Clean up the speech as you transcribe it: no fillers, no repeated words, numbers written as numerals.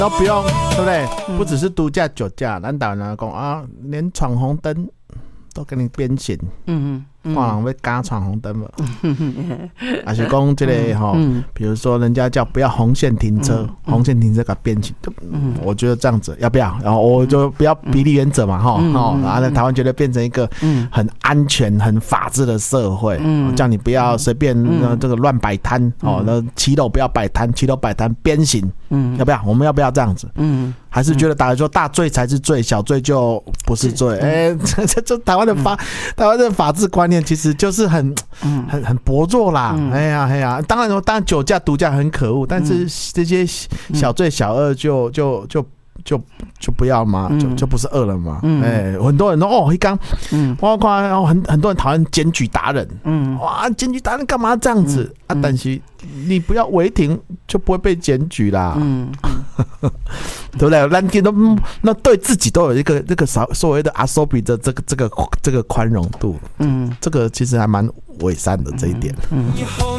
都不用，对不对？不只是毒驾、酒驾，咱台湾人讲啊，连闯红灯都给你鞭刑。看人要加闯红灯嘛，还是讲这个哈，比如说人家叫不要红线停车，红线停车给鞭刑，我觉得这样子要不要？然后我就不要比例原则嘛哈，然后台湾觉得变成一个很安全、很法治的社会，叫你不要随便这个乱摆摊哦，那骑楼不要摆摊，骑楼摆摊鞭刑，要不要？我们要不要这样子？还是觉得大家说大罪才是罪，小罪就不是罪？这台湾的法治观念其实就是很薄弱啦。哎呀，当然酒驾、毒驾很可恶，但是这些小罪小恶就不要嘛，就不是恶了嘛。很多人说哦，刚包括很多人讨厌检举达人，哇，检举达人干嘛这样子啊？但是你不要违停，就不会被检举啦。对不对？那对自己都有一个这个所谓的阿索比的这个宽容度。这个其实还蛮伪善的这一点。以后